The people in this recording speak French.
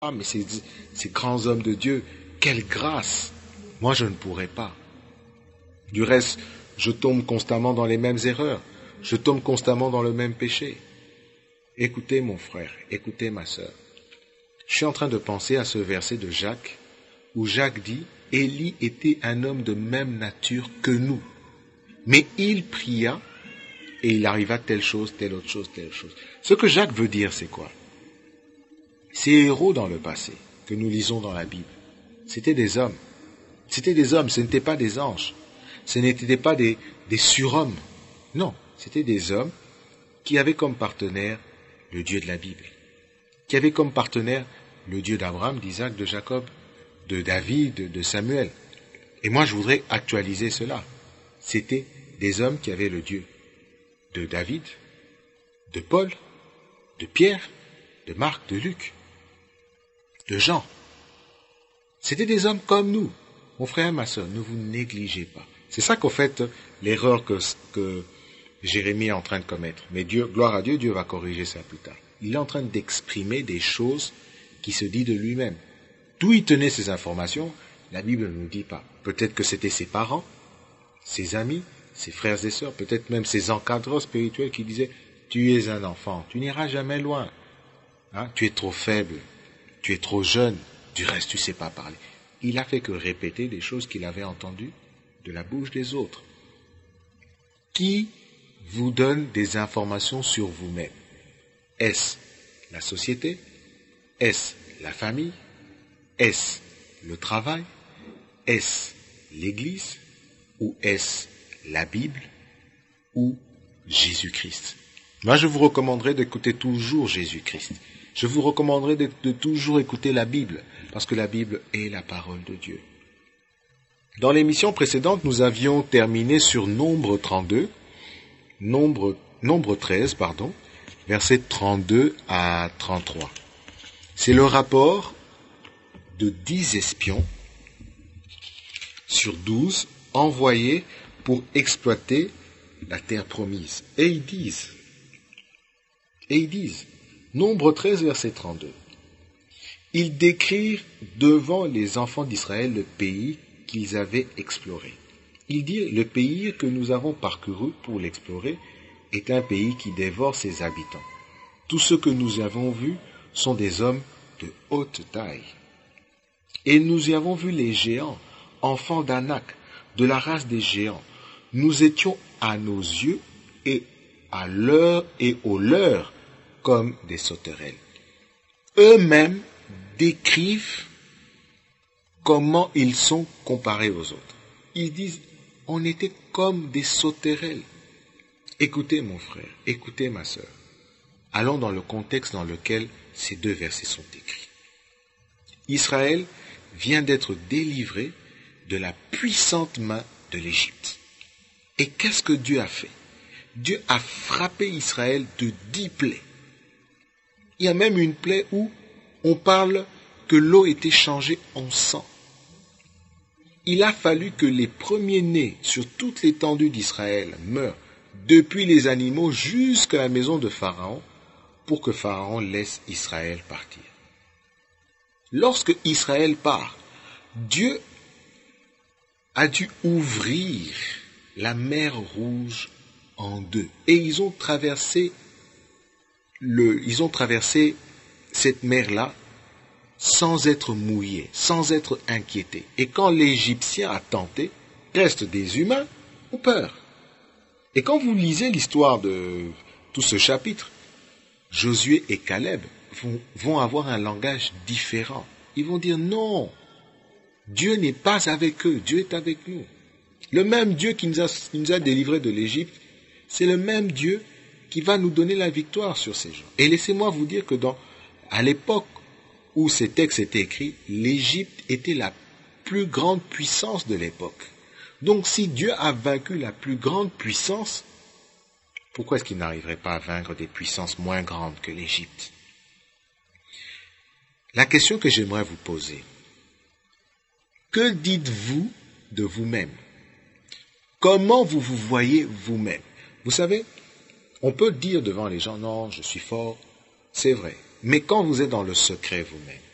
Ah, mais ces grands hommes de Dieu, quelle grâce! Moi, je ne pourrais pas. Du reste, je tombe constamment dans les mêmes erreurs. Je tombe constamment dans le même péché. Écoutez mon frère, écoutez ma sœur. Je suis en train de penser à ce verset de Jacques, où Jacques dit, Élie était un homme de même nature que nous. Mais il pria, et il arriva telle chose, telle autre chose, telle chose. Ce que Jacques veut dire, c'est quoi? Ces héros dans le passé, que nous lisons dans la Bible, c'était des hommes. C'était des hommes, ce n'étaient pas des anges. Ce n'étaient pas des surhommes. Non, c'était des hommes qui avaient comme partenaire le Dieu de la Bible, qui avaient comme partenaire le Dieu d'Abraham, d'Isaac, de Jacob, de David, de Samuel. Et moi, je voudrais actualiser cela. C'était des hommes qui avaient le Dieu de David, de Paul, de Pierre, de Marc, de Luc, de Jean. C'était des hommes comme nous. Mon frère et ma soeur, ne vous négligez pas. C'est ça qu'en fait, l'erreur que Jérémie est en train de commettre. Mais Dieu, gloire à Dieu, Dieu va corriger ça plus tard. Il est en train d'exprimer des choses qui se dit de lui-même. D'où il tenait ces informations, la Bible ne nous dit pas. Peut-être que c'était ses parents, ses amis, ses frères et sœurs, peut-être même ses encadreurs spirituels qui disaient « Tu es un enfant, tu n'iras jamais loin. Hein? Tu es trop faible, tu es trop jeune, du reste tu ne sais pas parler. » Il a fait que répéter des choses qu'il avait entendues de la bouche des autres. Qui vous donne des informations sur vous-même? Est-ce la société? Est-ce la famille? Est-ce le travail? Est-ce l'Église? Ou est-ce la Bible? Ou Jésus-Christ? Moi, je vous recommanderais d'écouter toujours Jésus-Christ. Je vous recommanderais de toujours écouter la Bible, parce que la Bible est la parole de Dieu. Dans l'émission précédente, nous avions terminé sur Nombre 13, versets 32 à 33. C'est le rapport de 10 espions sur 12 envoyés pour exploiter la terre promise. Et ils disent, Nombre 13, verset 32, ils décrivent devant les enfants d'Israël le pays qu'ils avaient exploré. Ils disent, le pays que nous avons parcouru pour l'explorer est un pays qui dévore ses habitants. Tous ceux que nous avons vus sont des hommes de haute taille. Et nous y avons vu les géants, enfants d'Anak, de la race des géants. Nous étions à nos yeux et à leur et aux leurs comme des sauterelles. Eux-mêmes décrivent comment ils sont comparés aux autres. Ils disent, on était comme des sauterelles. Écoutez mon frère, écoutez ma sœur. Allons dans le contexte dans lequel ces deux versets sont écrits. Israël vient d'être délivré de la puissante main de l'Égypte. Et qu'est-ce que Dieu a fait? Dieu a frappé Israël de 10 plaies. Il y a même une plaie où on parle que l'eau était changée en sang. Il a fallu que les premiers-nés sur toute l'étendue d'Israël meurent, depuis les animaux jusqu'à la maison de Pharaon, pour que Pharaon laisse Israël partir. Lorsque Israël part, Dieu a dû ouvrir la mer Rouge en deux. Et ils ont traversé cette mer-là sans être mouillés, sans être inquiétés. Et quand l'Égyptien a tenté, restent des humains ont peur. Et quand vous lisez l'histoire de tout ce chapitre, Josué et Caleb vont avoir un langage différent. Ils vont dire non, Dieu n'est pas avec eux, Dieu est avec nous. Le même Dieu qui nous a délivrés de l'Égypte, c'est le même Dieu qui va nous donner la victoire sur ces gens. Et laissez-moi vous dire que à l'époque où ces textes étaient écrits, l'Égypte était la plus grande puissance de l'époque. Donc si Dieu a vaincu la plus grande puissance, pourquoi est-ce qu'il n'arriverait pas à vaincre des puissances moins grandes que l'Égypte? La question que j'aimerais vous poser, que dites-vous de vous-même? Comment vous vous voyez vous-même? Vous savez, on peut dire devant les gens, non, je suis fort, c'est vrai. Mais quand vous êtes dans le secret vous-même,